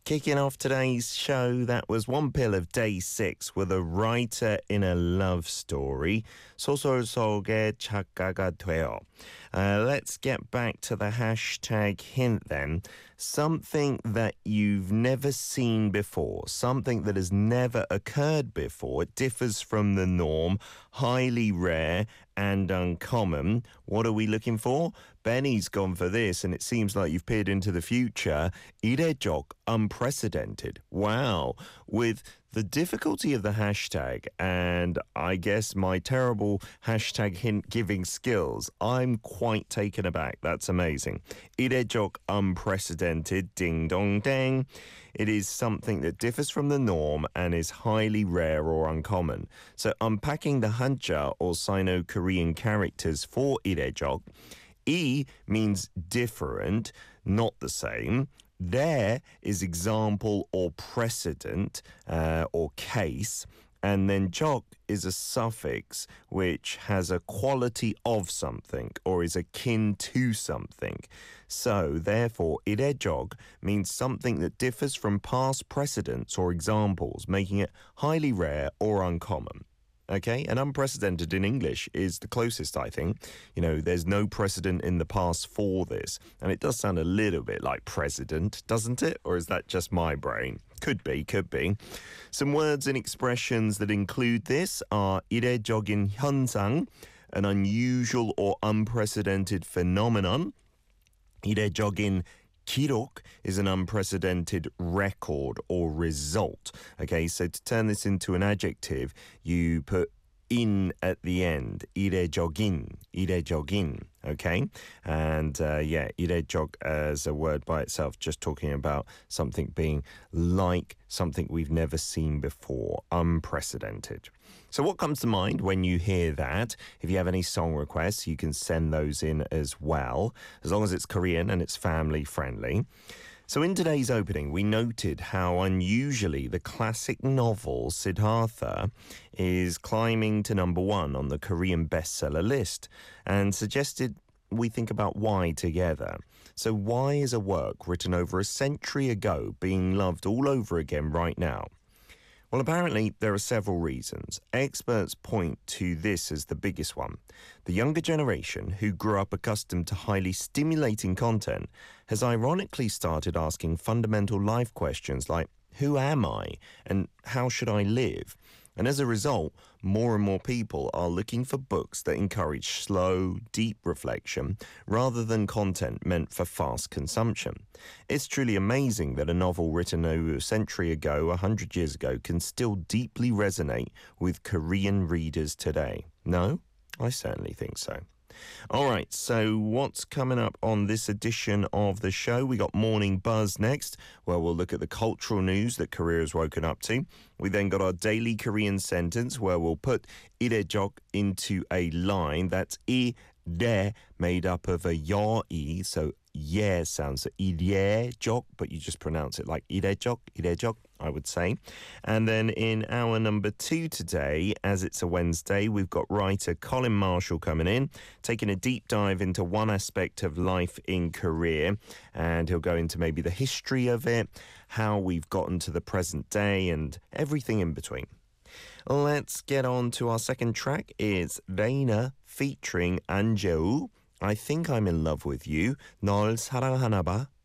Kicking off today's show, that was One Pill of Day 6 with a writer in a love story. 소설 속의 작가가 돼요. Let's get back to the hashtag hint then. Something that you've never seen before, something that has never occurred before. It differs from the norm, highly rare and uncommon. What are we looking for? Benny's gone for this, and it seems like you've peered into the future. 이례적, unprecedented. Wow. With the difficulty of the hashtag and I guess my terrible hashtag hint giving skills, I'm quite taken aback. That's amazing. 이례적, unprecedented, ding dong dang. It is something that differs from the norm and is highly rare or uncommon. So unpacking the Hanja or Sino-Korean characters for 이례적, E means different, not the same. There is example or precedent or case. And then 적 is a suffix which has a quality of something or is akin to something. So, therefore, 이례적 means something that differs from past precedents or examples, making it highly rare or uncommon. Okay, and unprecedented in English is the closest, I think. You know, there's no precedent in the past for this. And it does sound a little bit like president, doesn't it? Or is that just my brain? Could be, could be. Some words and expressions that include this are 이례적인 현상, an unusual or unprecedented phenomenon. 이례적인 기록 is an unprecedented record or result. Okay, so to turn this into an adjective, you put in at the end. 이례적인, okay? And 이례적 as a word by itself, just talking about something being like something we've never seen before, unprecedented. So what comes to mind when you hear that? If you have any song requests, you can send those in as well, as long as it's Korean and it's family friendly. So in today's opening, we noted how unusually the classic novel Siddhartha is climbing to number 1 on the Korean bestseller list and suggested we think about why together. So why is a work written over a century ago being loved all over again right now? Well, apparently there are several reasons. Experts point to this as the biggest one. The younger generation, who grew up accustomed to highly stimulating content, has ironically started asking fundamental life questions like, who am I and how should I live? And as a result, more and more people are looking for books that encourage slow, deep reflection rather than content meant for fast consumption. It's truly amazing that a novel written over a century ago, 100 years ago, can still deeply resonate with Korean readers today. No? I certainly think so. All right, so what's coming up on this edition of the show? We got Morning Buzz next, where we'll look at the cultural news that Korea has woken up to. We then got our daily Korean sentence, where we'll put 이례적 into a line. That's 이례, made up of a 여-이, so yeah sounds 이례적, but you just pronounce it like 이례적, I would say. And then in hour number 2 today, as it's a Wednesday, we've got writer Colin Marshall coming in, taking a deep dive into one aspect of life in Korea, and he'll go into maybe the history of it, how we've gotten to the present day, and everything in between. Let's get on to our second track. It's Reina featuring Anjeou. I Think I'm in Love with You. 널 사랑하나 봐.